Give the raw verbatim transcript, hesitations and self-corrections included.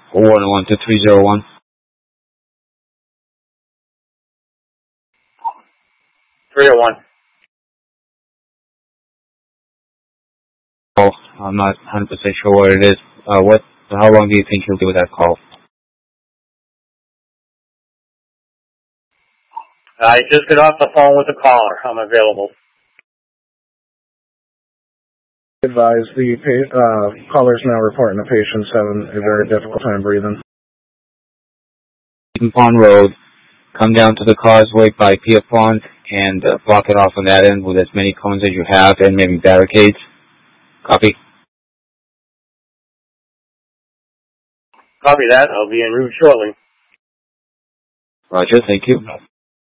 one one two three zero one. three oh one. Oh, I'm not one hundred percent sure what it is. Uh, what? How long do you think you'll be with that call? I just got off the phone with the caller. I'm available. Advise the uh, callers now reporting the patient's having a very difficult time breathing. Eaton Pond Road. Come down to the causeway by Pierre Pond and uh, block it off on that end with as many cones as you have and maybe barricades. Copy? Copy that. I'll be en route shortly. Roger, thank you.